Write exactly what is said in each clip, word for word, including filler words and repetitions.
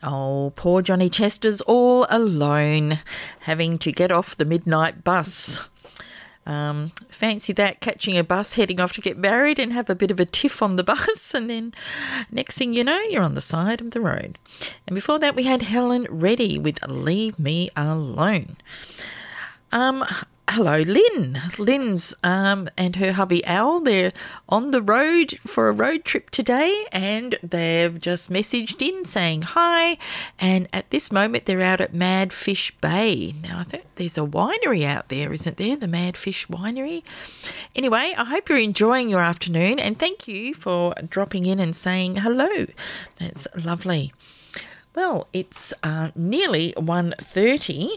Oh, poor Johnny Chester's all alone, having to get off the midnight bus. Um, fancy that, catching a bus, heading off to get married and have a bit of a tiff on the bus, and then next thing you know, you're on the side of the road. And before that, we had Helen Reddy with Leave Me Alone. Um, hello, Lynn. Lynn's um, and her hubby Al, they're on the road for a road trip today, and they've just messaged in saying hi, and at this moment they're out at Madfish Bay. Now, I think there's a winery out there, isn't there? The Madfish Winery. Anyway, I hope you're enjoying your afternoon, and thank you for dropping in and saying hello. That's lovely. Well, it's uh, nearly one thirty.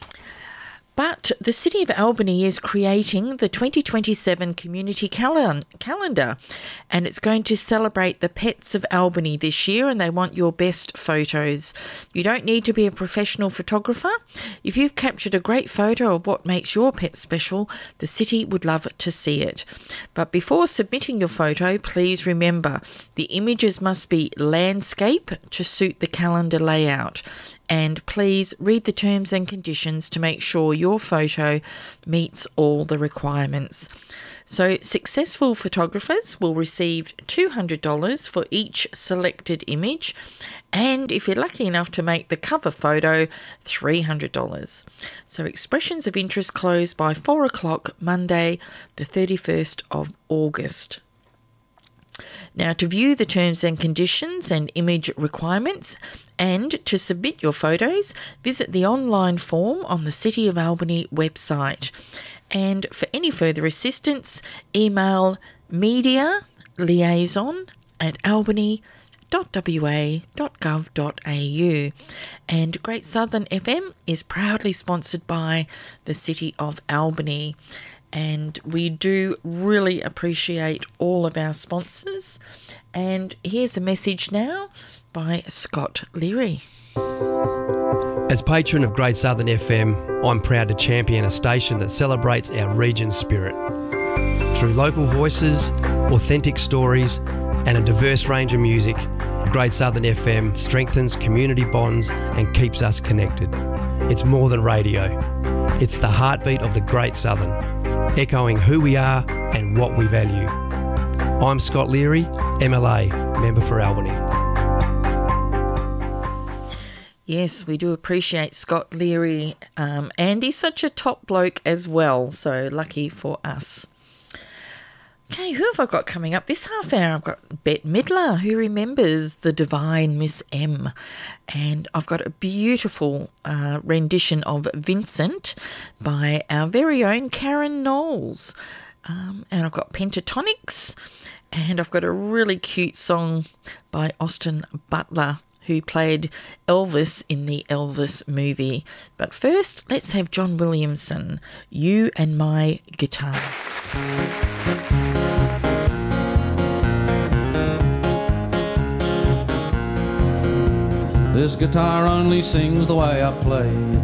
But the City of Albany is creating the twenty twenty-seven Community Cal- Calendar, and it's going to celebrate the pets of Albany this year, and they want your best photos. You don't need to be a professional photographer. If you've captured a great photo of what makes your pet special, the city would love to see it. But before submitting your photo, please remember the images must be landscape to suit the calendar layout. And please read the terms and conditions to make sure your photo meets all the requirements. So successful photographers will receive two hundred dollars for each selected image, and if you're lucky enough to make the cover photo, three hundred dollars. So expressions of interest close by four o'clock Monday, the thirty-first of August. Now, to view the terms and conditions and image requirements and to submit your photos, visit the online form on the City of Albany website. And for any further assistance, email media liaison at albany dot w a dot gov dot a u. And Great Southern F M is proudly sponsored by the City of Albany. And we do really appreciate all of our sponsors. And here's a message now by Scott Leary. As patron of Great Southern F M, I'm proud to champion a station that celebrates our region's spirit. Through local voices, authentic stories, and a diverse range of music, Great Southern F M strengthens community bonds and keeps us connected. It's more than radio. It's the heartbeat of the Great Southern, echoing who we are and what we value. I'm Scott Leary, M L A, member for Albany. Yes, we do appreciate Scott Leary, um, and he's such a top bloke as well, so lucky for us. Okay, who have I got coming up this half hour? I've got Bette Midler, who remembers the divine Miss M. And I've got a beautiful uh, rendition of Vincent by our very own Karen Knowles. Um, and I've got Pentatonics, and I've got a really cute song by Austin Butler, who played Elvis in the Elvis movie. But first, let's have John Williamson, You and My Guitar. This guitar only sings the way I play.